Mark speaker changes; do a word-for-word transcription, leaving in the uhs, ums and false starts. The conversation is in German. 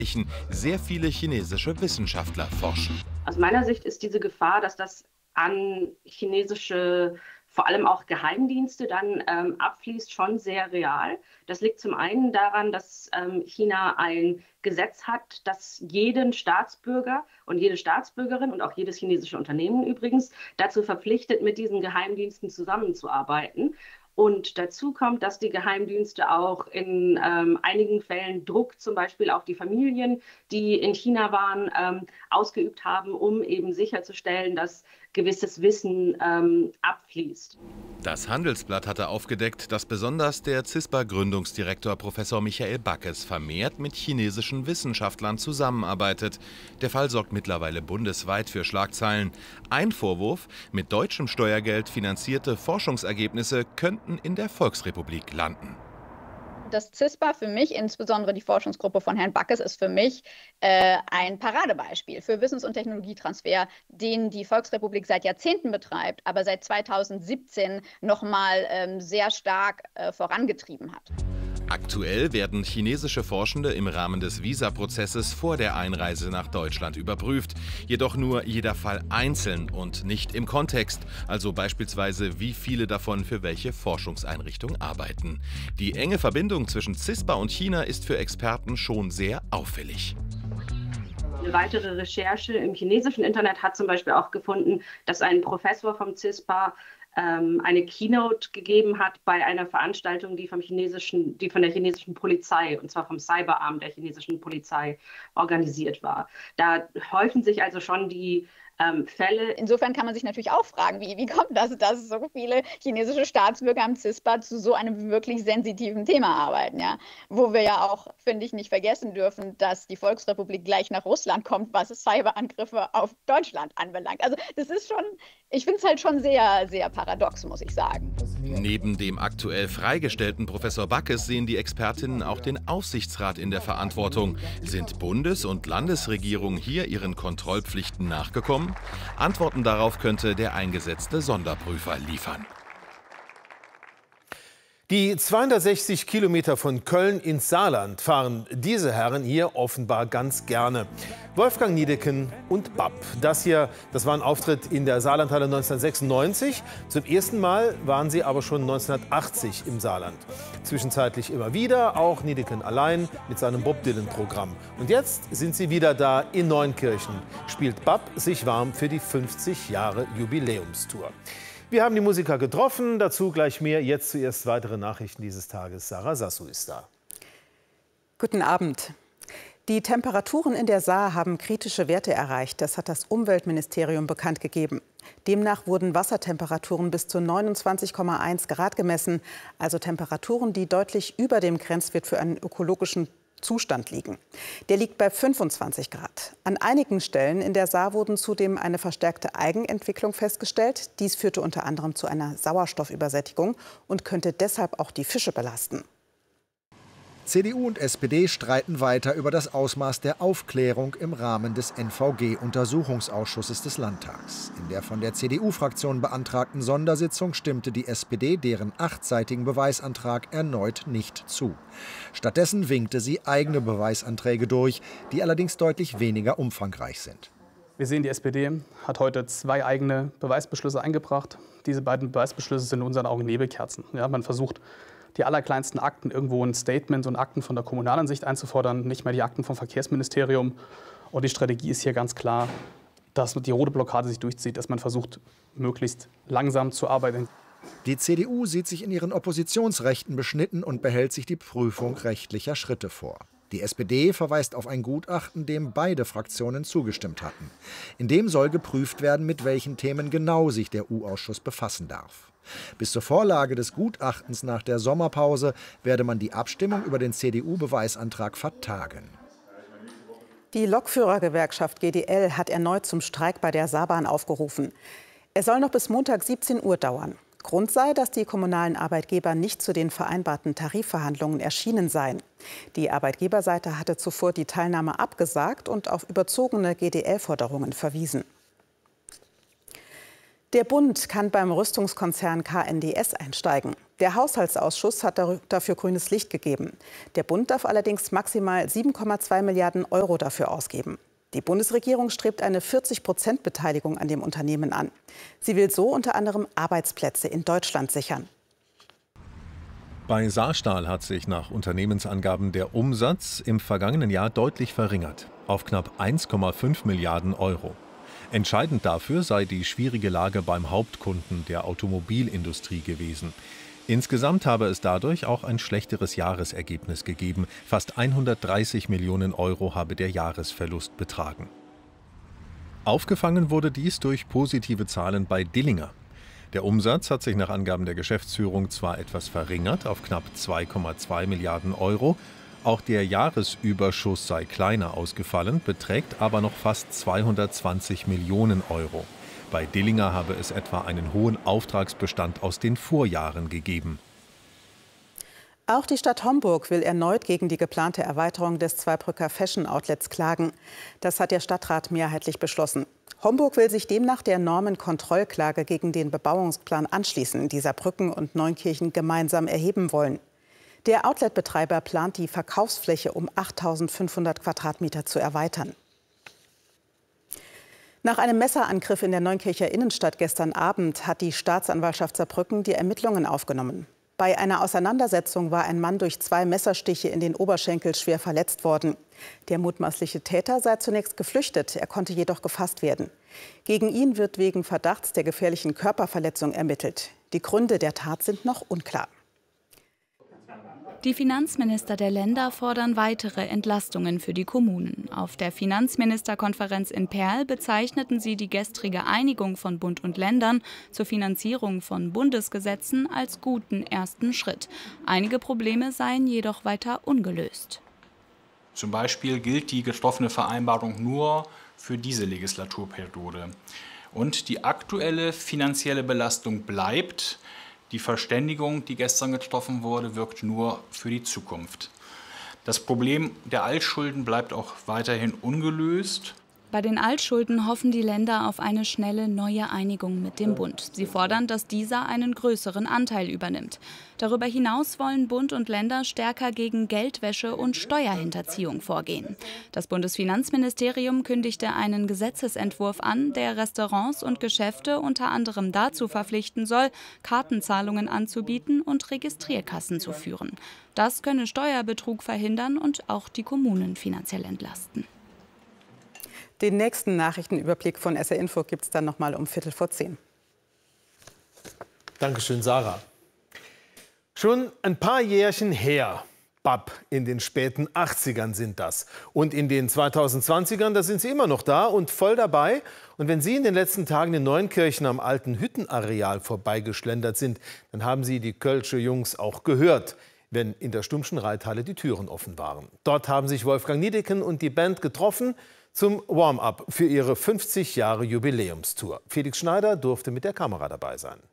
Speaker 1: sehr viele chinesische Wissenschaftler forschen.
Speaker 2: Aus meiner Sicht ist diese Gefahr, dass das an chinesische, vor allem auch Geheimdienste, dann ähm, abfließt, schon sehr real. Das liegt zum einen daran, dass ähm, China ein Gesetz hat, das jeden Staatsbürger und jede Staatsbürgerin und auch jedes chinesische Unternehmen übrigens dazu verpflichtet, mit diesen Geheimdiensten zusammenzuarbeiten. Und dazu kommt, dass die Geheimdienste auch in ähm, einigen Fällen Druck zum Beispiel auf die Familien, die in China waren, ähm, ausgeübt haben, um eben sicherzustellen, dass gewisses Wissen ähm, abfließt.
Speaker 1: Das Handelsblatt hatte aufgedeckt, dass besonders der CISPA-Gründungsdirektor Professor Michael Backes vermehrt mit chinesischen Wissenschaftlern zusammenarbeitet. Der Fall sorgt mittlerweile bundesweit für Schlagzeilen. Ein Vorwurf: mit deutschem Steuergeld finanzierte Forschungsergebnisse könnten in der Volksrepublik landen.
Speaker 3: Das CISPA für mich, insbesondere die Forschungsgruppe von Herrn Backes, ist für mich äh, ein Paradebeispiel für Wissens- und Technologietransfer, den die Volksrepublik seit Jahrzehnten betreibt, aber seit zweitausendsiebzehn noch mal ähm, sehr stark äh, vorangetrieben hat.
Speaker 1: Aktuell werden chinesische Forschende im Rahmen des Visaprozesses vor der Einreise nach Deutschland überprüft. Jedoch nur jeder Fall einzeln und nicht im Kontext. Also beispielsweise, wie viele davon für welche Forschungseinrichtung arbeiten. Die enge Verbindung zwischen CISPA und China ist für Experten schon sehr auffällig.
Speaker 2: Eine weitere Recherche im chinesischen Internet hat zum Beispiel auch gefunden, dass ein Professor vom CISPA eine Keynote gegeben hat bei einer Veranstaltung, die vom chinesischen, die von der chinesischen Polizei, und zwar vom Cyberarm der chinesischen Polizei, organisiert war. Da häufen sich also schon die ähm, Fälle.
Speaker 3: Insofern kann man sich natürlich auch fragen, wie, wie kommt das, dass so viele chinesische Staatsbürger am CISPA zu so einem wirklich sensitiven Thema arbeiten, ja? Wo wir ja auch, finde ich, nicht vergessen dürfen, dass die Volksrepublik gleich nach Russland kommt, was Cyberangriffe auf Deutschland anbelangt. Also das ist schon, ich finde es halt schon sehr, sehr paradox, muss ich sagen.
Speaker 1: Neben dem aktuell freigestellten Professor Backes sehen die Expertinnen auch den Aufsichtsrat in der Verantwortung. Sind Bundes- und Landesregierungen hier ihren Kontrollpflichten nachgekommen? Antworten darauf könnte der eingesetzte Sonderprüfer liefern.
Speaker 4: Die zweihundertsechzig Kilometer von Köln ins Saarland fahren diese Herren hier offenbar ganz gerne. Wolfgang Niedecken und Bab. Das hier, das war ein Auftritt in der Saarlandhalle neunzehnhundertsechsundneunzig. Zum ersten Mal waren sie aber schon neunzehnhundertachtzig im Saarland. Zwischenzeitlich immer wieder, auch Niedecken allein mit seinem Bob Dylan-Programm. Und jetzt sind sie wieder da in Neunkirchen. Spielt Bab sich warm für die fünfzig Jahre Jubiläumstour. Wir haben die Musiker getroffen, dazu gleich mehr. Jetzt zuerst weitere Nachrichten dieses Tages. Sarah Sassu ist da.
Speaker 5: Guten Abend. Die Temperaturen in der Saar haben kritische Werte erreicht. Das hat das Umweltministerium bekannt gegeben. Demnach wurden Wassertemperaturen bis zu neunundzwanzig Komma eins Grad gemessen, also Temperaturen, die deutlich über dem Grenzwert für einen ökologischen Zustand liegen. Der liegt bei fünfundzwanzig Grad. An einigen Stellen in der Saar wurden zudem eine verstärkte Algenentwicklung festgestellt. Dies führte unter anderem zu einer Sauerstoffübersättigung und könnte deshalb auch die Fische belasten.
Speaker 6: C D U und S P D streiten weiter über das Ausmaß der Aufklärung im Rahmen des N V G-Untersuchungsausschusses des Landtags. In der von der C D U-Fraktion beantragten Sondersitzung stimmte die S P D deren achtseitigen Beweisantrag erneut nicht zu. Stattdessen winkte sie eigene Beweisanträge durch, die allerdings deutlich weniger umfangreich sind.
Speaker 7: Wir sehen, die S P D hat heute zwei eigene Beweisbeschlüsse eingebracht. Diese beiden Beweisbeschlüsse sind in unseren Augen Nebelkerzen. Ja, man versucht, die allerkleinsten Akten irgendwo ein Statement und Akten von der Kommunalansicht einzufordern, nicht mehr die Akten vom Verkehrsministerium. Und die Strategie ist hier ganz klar, dass die rote Blockade sich durchzieht, dass man versucht, möglichst langsam zu arbeiten.
Speaker 6: Die C D U sieht sich in ihren Oppositionsrechten beschnitten und behält sich die Prüfung rechtlicher Schritte vor. Die S P D verweist auf ein Gutachten, dem beide Fraktionen zugestimmt hatten. In dem soll geprüft werden, mit welchen Themen genau sich der U-Ausschuss befassen darf. Bis zur Vorlage des Gutachtens nach der Sommerpause werde man die Abstimmung über den C D U-Beweisantrag vertagen.
Speaker 5: Die Lokführergewerkschaft G D L hat erneut zum Streik bei der Saarbahn aufgerufen. Er soll noch bis Montag siebzehn Uhr dauern. Grund sei, dass die kommunalen Arbeitgeber nicht zu den vereinbarten Tarifverhandlungen erschienen seien. Die Arbeitgeberseite hatte zuvor die Teilnahme abgesagt und auf überzogene G D L-Forderungen verwiesen. Der Bund kann beim Rüstungskonzern K N D S einsteigen. Der Haushaltsausschuss hat dafür grünes Licht gegeben. Der Bund darf allerdings maximal sieben Komma zwei Milliarden Euro dafür ausgeben. Die Bundesregierung strebt eine vierzig Prozent Beteiligung an dem Unternehmen an. Sie will so unter anderem Arbeitsplätze in Deutschland sichern.
Speaker 8: Bei Saarstahl hat sich nach Unternehmensangaben der Umsatz im vergangenen Jahr deutlich verringert, auf knapp eins Komma fünf Milliarden Euro. Entscheidend dafür sei die schwierige Lage beim Hauptkunden der Automobilindustrie gewesen. Insgesamt habe es dadurch auch ein schlechteres Jahresergebnis gegeben. Fast hundertdreißig Millionen Euro habe der Jahresverlust betragen. Aufgefangen wurde dies durch positive Zahlen bei Dillinger. Der Umsatz hat sich nach Angaben der Geschäftsführung zwar etwas verringert auf knapp zwei Komma zwei Milliarden Euro, auch der Jahresüberschuss sei kleiner ausgefallen, beträgt aber noch fast zweihundertzwanzig Millionen Euro. Bei Dillinger habe es etwa einen hohen Auftragsbestand aus den Vorjahren gegeben.
Speaker 5: Auch die Stadt Homburg will erneut gegen die geplante Erweiterung des Zweibrücker Fashion Outlets klagen. Das hat der Stadtrat mehrheitlich beschlossen. Homburg will sich demnach der Normenkontrollklage gegen den Bebauungsplan anschließen, die Saarbrücken und Neunkirchen gemeinsam erheben wollen. Der Outletbetreiber plant, die Verkaufsfläche um achttausendfünfhundert Quadratmeter zu erweitern. Nach einem Messerangriff in der Neunkircher Innenstadt gestern Abend hat die Staatsanwaltschaft Saarbrücken die Ermittlungen aufgenommen. Bei einer Auseinandersetzung war ein Mann durch zwei Messerstiche in den Oberschenkel schwer verletzt worden. Der mutmaßliche Täter sei zunächst geflüchtet, er konnte jedoch gefasst werden. Gegen ihn wird wegen Verdachts der gefährlichen Körperverletzung ermittelt. Die Gründe der Tat sind noch unklar.
Speaker 9: Die Finanzminister der Länder fordern weitere Entlastungen für die Kommunen. Auf der Finanzministerkonferenz in Perl bezeichneten sie die gestrige Einigung von Bund und Ländern zur Finanzierung von Bundesgesetzen als guten ersten Schritt. Einige Probleme seien jedoch weiter ungelöst.
Speaker 10: Zum Beispiel gilt die getroffene Vereinbarung nur für diese Legislaturperiode. Und die aktuelle finanzielle Belastung bleibt. Die Verständigung, die gestern getroffen wurde, wirkt nur für die Zukunft. Das Problem der Altschulden bleibt auch weiterhin ungelöst.
Speaker 9: Bei den Altschulden hoffen die Länder auf eine schnelle neue Einigung mit dem Bund. Sie fordern, dass dieser einen größeren Anteil übernimmt. Darüber hinaus wollen Bund und Länder stärker gegen Geldwäsche und Steuerhinterziehung vorgehen. Das Bundesfinanzministerium kündigte einen Gesetzesentwurf an, der Restaurants und Geschäfte unter anderem dazu verpflichten soll, Kartenzahlungen anzubieten und Registrierkassen zu führen. Das könne Steuerbetrug verhindern und auch die Kommunen finanziell entlasten.
Speaker 5: Den nächsten Nachrichtenüberblick von S R Info gibt es dann noch mal um Viertel vor zehn.
Speaker 4: Dankeschön, Sarah. Schon ein paar Jährchen her, Bab, in den späten achtzigern sind das. Und in den zweitausendzwanzigern, da sind sie immer noch da und voll dabei. Und wenn Sie in den letzten Tagen in Neunkirchen am alten Hüttenareal vorbeigeschlendert sind, dann haben Sie die Kölsche Jungs auch gehört, wenn in der Stummschen Reithalle die Türen offen waren. Dort haben sich Wolfgang Niedecken und die Band getroffen zum Warm-up für ihre fünfzig Jahre Jubiläumstour. Felix Schneider durfte mit der Kamera dabei sein.